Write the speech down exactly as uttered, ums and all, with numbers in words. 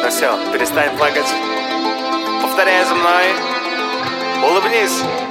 Ладно, все, перестань плакать. Повторяй за мной. Улыбнись.